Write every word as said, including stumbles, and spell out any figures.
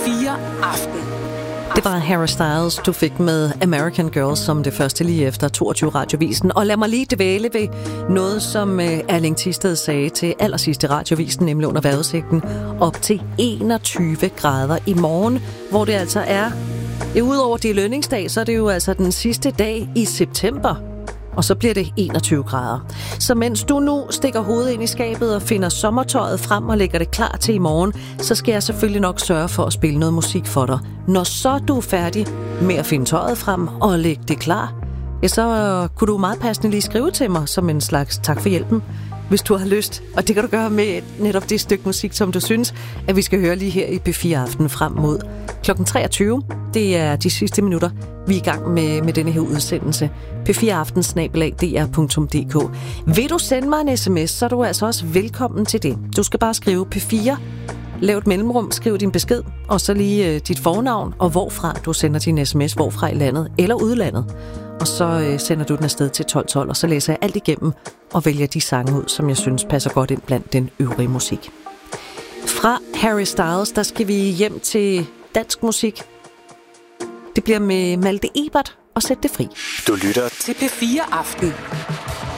fire Aften. Det var Harry Styles, du fik med American Girl som det første lige efter toogtyve Radiovisen. Og lad mig lige dvæle ved noget, som Erling Thisted sagde til allersidste Radiovisen, nemlig under vejrudsigten, op til enogtyve grader i morgen, hvor det altså er, udover det lønningsdag, så er det jo altså den sidste dag i september. Og så bliver det enogtyve grader. Så mens du nu stikker hovedet ind i skabet og finder sommertøjet frem og lægger det klar til i morgen, så skal jeg selvfølgelig nok sørge for at spille noget musik for dig. Når så du er færdig med at finde tøjet frem og lægge det klar, ja, så kunne du meget passende lige skrive til mig som en slags tak for hjælpen, hvis du har lyst. Og det kan du gøre med netop det stykke musik, som du synes, at vi skal høre lige her i P fire Aften frem mod klokken treogtyve. Det er de sidste minutter, vi er i gang med, med denne her udsendelse. P fire aften snabel-a d r punktum d k. Vil du sende mig en sms, så er du altså også velkommen til det. Du skal bare skrive P fire, lav et mellemrum, skriv din besked, og så lige øh, dit fornavn, og hvorfra du sender din sms, hvorfra i landet eller udlandet. Og så øh, sender du den afsted til tolv tolv, og så læser jeg alt igennem og vælger de sange ud, som jeg synes passer godt ind blandt den øvrige musik. Fra Harry Styles, der skal vi hjem til dansk musik. Det bliver med Malte Ebert og Sæt det fri. Du lytter til P fire Aften.